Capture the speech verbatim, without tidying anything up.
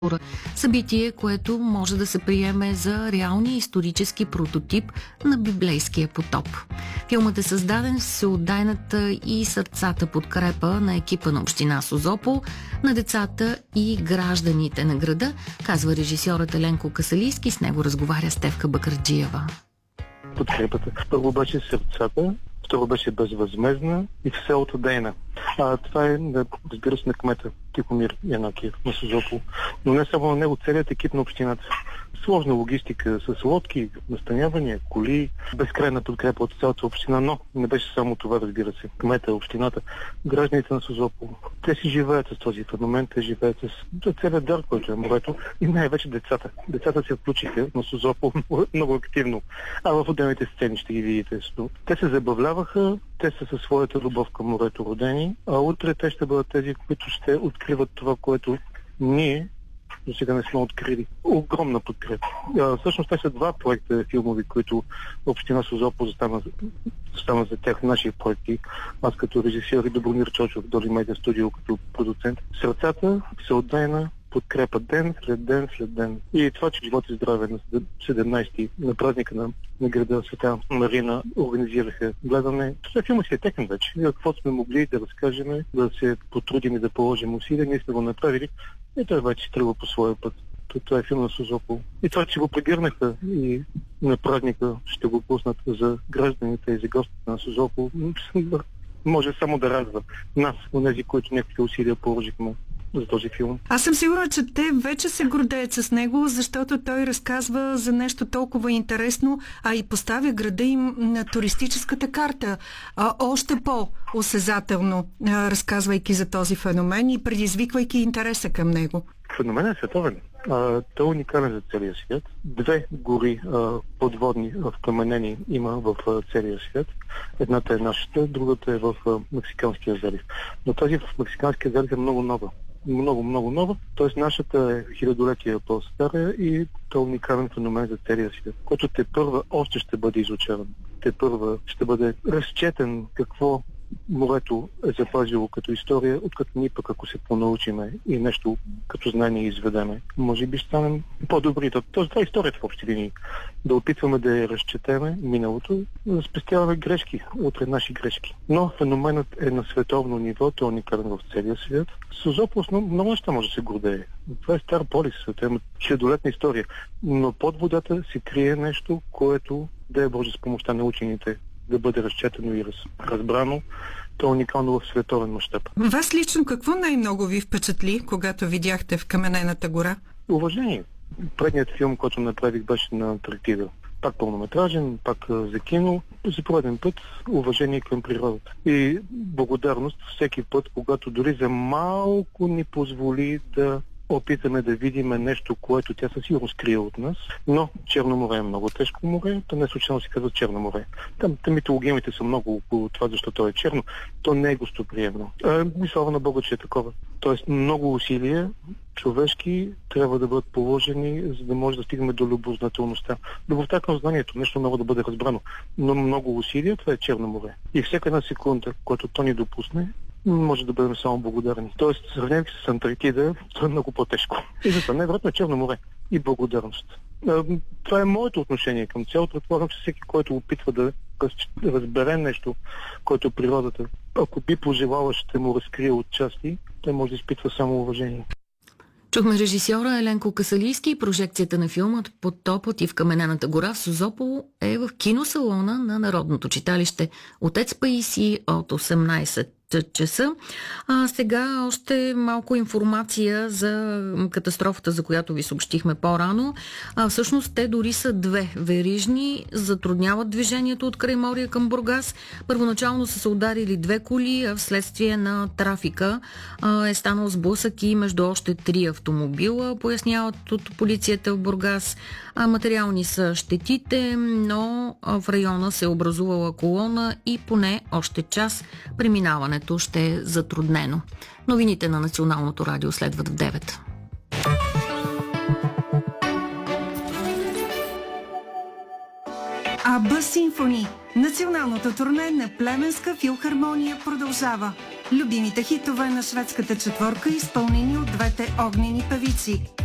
Събитие, което може да се приеме за реалния исторически прототип на библейския потоп. Филмът е създаден с всеотдайната и сърцата подкрепа на екипа на община Созопол, на децата и гражданите на града, казва режисьорът Еленко Касалийски. С него разговаря Стефка Бакърджиева. Подкрепата. Първо беше сърцата, второ беше безвъзмездна и всеотдайна. А това е, разбира се, на кмета Тихомир Янакиев на Созопол. Но не само на него, целият екип на общината. Сложна логистика с лодки, настанявания, коли, безкрайна подкрепа от цялата община, но не беше само това, разбира се. Кмета, общината, гражданите на Созопол. Те си живеят с този феномен, те живеят с целият дар, който е морето, и най-вече децата. Децата се включиха на Созопол много активно, а в отделните сцени ще ги видите. Те се забавляваха, те са със своята любов към морето родени, а утре те ще бъдат тези, които ще откриват това, което ние до сега не сме открили. Огромна подкрепа. Всъщност те са два проекта филмови, които община Созопол застана, застана за тях, наши проекти. Аз като режисьор и Добромир Чочов, Доли Медиа Студио като продуцент. Сърцата се отдайна подкрепа ден след ден след ден. И това, че живот и здраве на седемнайсети на празника на, на града Света Марина организираха гледане. Това филма си е техен вече. И какво сме могли да разкажем, да се потрудим и да положим усилия, ние сме го направили и той вече тръгва по своя път. Това е филм на Созопол. И това, че го прегърнаха и на празника ще го пуснат за гражданите и за гостите на Созопол, може само да радва нас, онези, които някакви усилия положихме за този филм. Аз съм сигурна, че те вече се гордеят с него, защото той разказва за нещо толкова интересно, а и поставя града им на туристическата карта. А, още по-осезателно, а, разказвайки за този феномен и предизвиквайки интереса към него. Феноменът е световен. А, той е уникален за целия свят. Две гори а, подводни, вкаменени има в а, целия свят. Едната е нашата, другата е в а, Мексиканския залив. Но тази в Мексиканския залив е много нова. Много, много нова. Тоест нашата е хилядолетия по-стара и то е уникален феномен за целия свят, който те първа още ще бъде изучаван. Те първа ще бъде разчетен какво морето е запазило като история, откато ние пък ако се понаучиме и нещо като знание изведеме, може би ще станем по-добри. Тоест това е историята в общи линии. Да опитваме да я разчетеме миналото, да спестяваме грешки, утре наши грешки. Но феноменът е на световно ниво, той е уникален в целия свят. Созопол много неща може да се гордее. Това е стар полис, това е хилядолетна история. Но под водата се крие нещо, което да е Боже с помощта на учените да бъде разчетено и раз, разбрано. То е уникално в световен мащаб. Вас лично какво най-много ви впечатли, когато видяхте в Каменената гора? Уважение. Предният филм, който направих, беше на Антарктида. Пак пълнометражен, пак за кино. За пореден път уважение към природата. И благодарност всеки път, когато дори за малко ни позволи да опитаме да видим нещо, което тя със сигурност крие от нас, но Черно море е много тежко море, то не случайно се казва Черно море. Там митологемите са много около това, защото то е черно, то не е гостоприемно. И слава на Бога, че е такова. Тоест много усилия човешки трябва да бъдат положени, за да може да стигнем до любознателността. Любовта към знанието, нещо много да бъде разбрано, но много усилия, това е Черно море. И всяка една секунда, която то ни допусне, може да бъдем само благодарни. Тоест, сравнявайки с Антарктида, това е много по-тежко. И затова най-вероятно е Черно море и благодарност. Това е моето отношение към цялото. Предполагам, че всеки, който опитва да разбере нещо, което природата, ако би пожелала, ще му разкрие от части, той може да изпитва само уважение. Чухме режисьора Еленко Касалийски. Прожекцията на филмът "Потопът и в Каменената гора" в Созопол е в киносалона на Народното читалище Отец Паисий от осемнайсет часа. А сега още малко информация за катастрофата, за която ви съобщихме по-рано. А, всъщност те дори са две верижни, затрудняват движението от Крайморие към Бургас. Първоначално са се ударили две коли, а вследствие на трафика а, е станал сблъсък и между още три автомобила, поясняват от полицията в Бургас. А, материални са щетите, но в района се е образувала колона и поне още час преминаването ще е затруднено. Новините на Националното радио следват в девет. АБ Симфони. Националното турне на Плевенска филхармония продължава. Любимите хитове на шведската четворка, изпълнени от двете огнени певици